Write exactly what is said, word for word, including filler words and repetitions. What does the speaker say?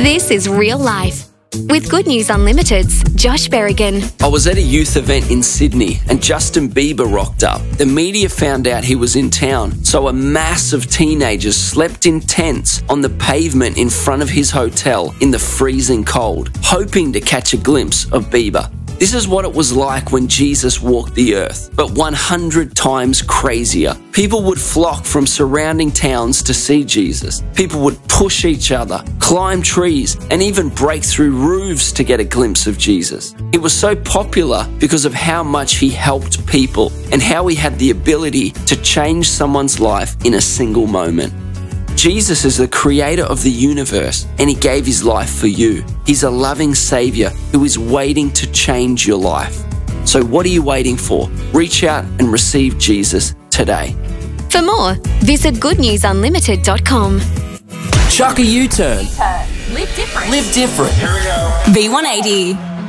This is Real Life with Good News Unlimited's Josh Berrigan. I was at a youth event in Sydney and Justin Bieber rocked up. The media found out he was in town, so a mass of teenagers slept in tents on the pavement in front of his hotel in the freezing cold, hoping to catch a glimpse of Bieber. This is what it was like when Jesus walked the earth, but one hundred times crazier. People would flock from surrounding towns to see Jesus. People would push each other, climb trees, and even break through roofs to get a glimpse of Jesus. He was so popular because of how much he helped people and how he had the ability to change someone's life in a single moment. Jesus is the creator of the universe, and he gave his life for you. He's a loving Savior who is waiting to change your life. So what are you waiting for? Reach out and receive Jesus today. For more, visit good news unlimited dot com. Chuck a U-turn. Live different. Live different. Here we go. V one eighty.